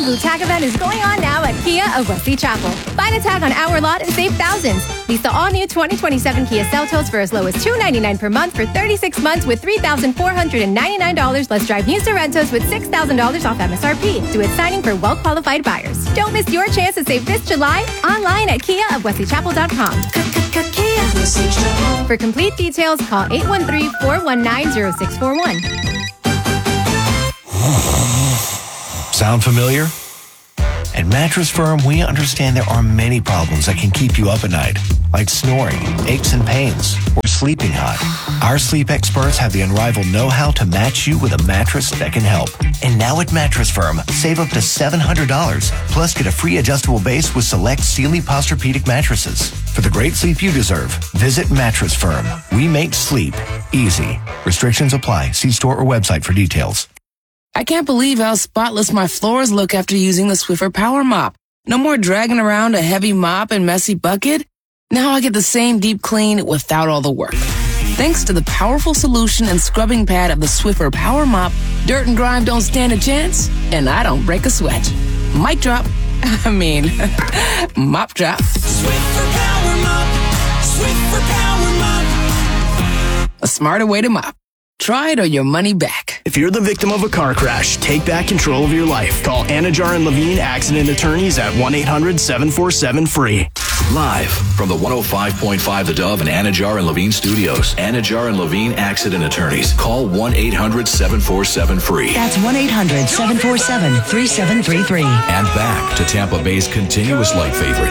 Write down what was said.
and Blue Tag event is going on now at Kia of Wesley Chapel. Find a tag on our lot and save thousands. Lease the all-new 2027 Kia Seltos for as low as $299 per month for 36 months with $3,499. Let's drive new Sorrentos with $6,000 off MSRP. Do it signing for well-qualified buyers. Don't miss your chance to save this July online at KiaofWesleyChapel.com. For complete details, call 813-419-0641. Sound familiar? At Mattress Firm, we understand there are many problems that can keep you up at night, like snoring, aches and pains, or sleeping hot. Our sleep experts have the unrivaled know-how to match you with a mattress that can help. And now at Mattress Firm, save up to $700, plus get a free adjustable base with select Sealy Posturepedic mattresses. For the great sleep you deserve, visit Mattress Firm. We make sleep easy. Restrictions apply. See store or website for details. I can't believe how spotless my floors look after using the Swiffer Power Mop. No more dragging around a heavy mop and messy bucket. Now I get the same deep clean without all the work. Thanks to the powerful solution and scrubbing pad of the Swiffer Power Mop, dirt and grime don't stand a chance, and I don't break a sweat. Mic drop. Mop drop. Swiffer Power Mop. Swiffer Power Mop. A smarter way to mop. Try it or your money back. If you're the victim of a car crash, take back control of your life. Call Anajar and Levine Accident Attorneys at 1-800-747-FREE. Live from the 105.5 The Dove and Anajar and Levine studios. Anajar and Levine Accident Attorneys. Call 1-800-747-FREE. That's 1-800-747-3733. And back to Tampa Bay's continuous light favorite,